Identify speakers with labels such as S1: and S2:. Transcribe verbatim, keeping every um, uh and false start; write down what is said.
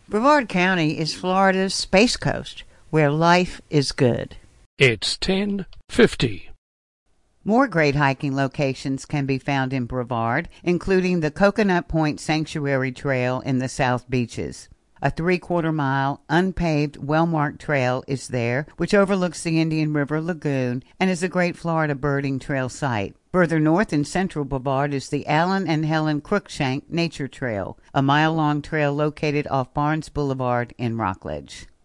S1: Brevard County is Florida's Space Coast, where life is good.
S2: It's ten fifty.
S1: More great hiking locations can be found in Brevard, including the Coconut Point Sanctuary Trail in the South Beaches. A three-quarter mile, unpaved, well-marked trail is there, which overlooks the Indian River Lagoon and is a great Florida birding trail site. Further north in central Brevard is the Alan and Helen Cruikshank Nature Trail, a mile-long trail located off Barnes Boulevard in Rockledge.